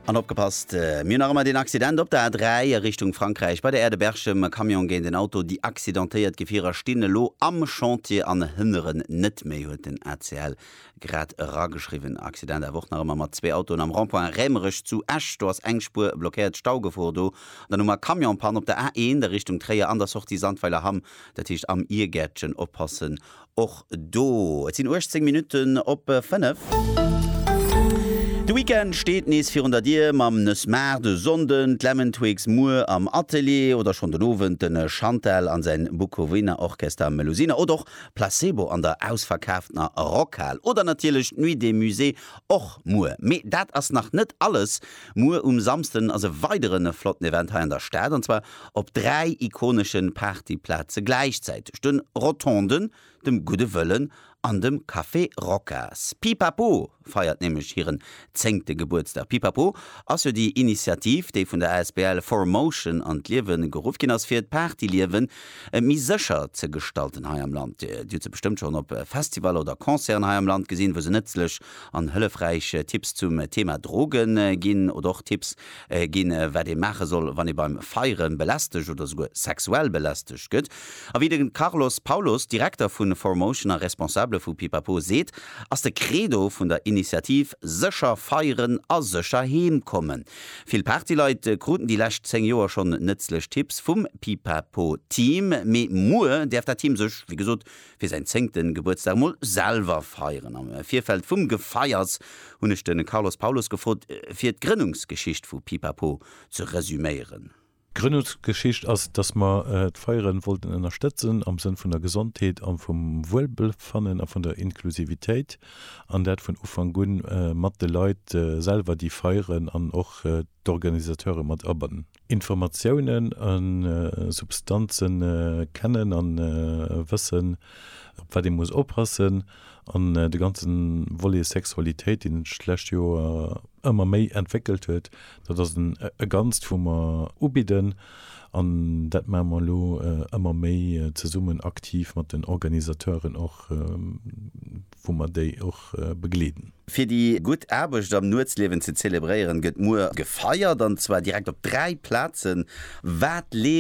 An opgepasst mir noch immer den Accident op der A3 Richtung Frankreich bei der Erdebergchem Kamion gehen den Auto die accidentéiert Gefierer Stinne lo am Chantier an hinderen net méi huet den RCL grad rageschriven Accident der Woche nach immer mat 2 Autos am Randpoint Rämmerich zu Esch do Engspur blockiert Stau gefuhr do dann nummer Kamionpan op der A1 der Richtung Träer anders auch die Sandweiler ham dat hicht am Irgätchen oppassen och do sind 10 Minuten op 5. De Weekend steht nies 400 Dir mam Nussmer de Sonden, Clementwigs Moore am Atelier oder schon den Owen den Chantal an sein Bukowina Orchester Melusine oder doch Placebo an der ausverkaufter Rockhall oder natürlich Nuit des Musées och Moore. Me dat ass nach net alles Moore samsten as weiteren flotten Event ha in der Stadt und zwar op 3 ikonischen Partyplätze gleichzeitig. Stün Rotonden, dem Gute Wöllen an dem Café Rockers. Pipapo feiert nämlich ihren 10. Geburtstag. Pipapo also die Initiative, die von der ASBL For Motion an Leben gerufen ist, für Partyleben mi sicher zu gestalten hier im Land. Die hat bestimmt schon ob Festival oder Konzern hier im Land gesehen, wo sie nützlich an hilfreiche Tipps zum Thema Drogen gehen oder auch Tipps gehen, wer die machen soll, wenn ihr beim Feiern belästigt oder sogar sexuell belästigt wird. Aber wie den Carlos Paulus, Direktor von For Motion, responsable vu Pipapo seht, as de Credo vun der Initiativ secher feieren a secher heemkommen. Viel Partyleute kruten die lächt 10 Joer schon nützlech Tipps vum Pipapo-Team, me Moore derf der Team sech, wie gesot, fir sein 10. Geburtstag moll selber feieren. Am Vierfeld vum Gefeiers hunne den Carlos Paulus gefrot, fir d' Gründungsgeschicht vu Pipapo zu resümieren. Gründungsgeschicht als dass man feiern wollten unterstützen am Sinn von der Gesundheit und vom Wohlbefinden und von der Inklusivität an der von Ufangun mat de Leute selber die feiern an auch die Organisateure mat arbeiten. Informationen an Substanzen kennen an wissen, wer die muss oppassen an die ganzen Wolle Sexualität in schlecht immer méi entwickelt huet, dat das ganz vu man ubieden an dat man lo immer méi ze summen aktiv mat den Organisateuren auch wo man déi auch begleden. Für die gut Erbeg am Nutzleben zu zelebrieren gëtt Moore gefeiert, und zwar direkt auf 3 Plätzen wat